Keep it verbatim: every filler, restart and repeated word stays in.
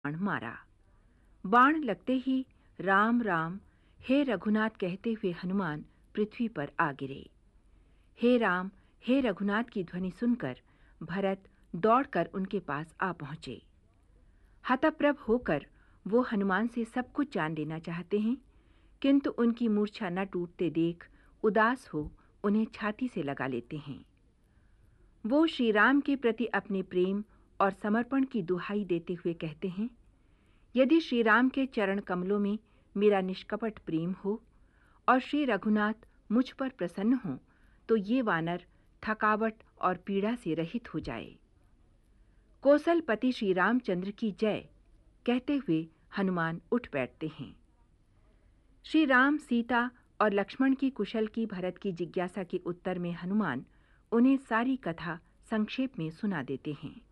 बाण मारा। बाण लगते ही राम राम हे रघुनाथ कहते हुए हनुमान पृथ्वी पर आ गिरे। हे राम हे रघुनाथ की ध्वनि सुनकर भरत दौड़कर उनके पास आ पहुंचे। हतप्रभ होकर वो हनुमान से सब कुछ जान लेना चाहते हैं, किंतु उनकी मूर्छा न टूटते देख उदास हो उन्हें छाती से लगा लेते हैं। वो श्री राम के प्रति अपने प्रेम और समर्पण की दुहाई देते हुए कहते हैं, यदि श्री राम के चरण कमलों में मेरा निष्कपट प्रेम हो और श्री रघुनाथ मुझ पर प्रसन्न हो तो ये वानर थकावट और पीड़ा से रहित हो जाए। कौशलपति श्री रामचंद्र की जय कहते हुए हनुमान उठ बैठते हैं। श्री राम, सीता और लक्ष्मण की कुशल की भरत की जिज्ञासा के उत्तर में हनुमान उन्हें सारी कथा संक्षेप में सुना देते हैं।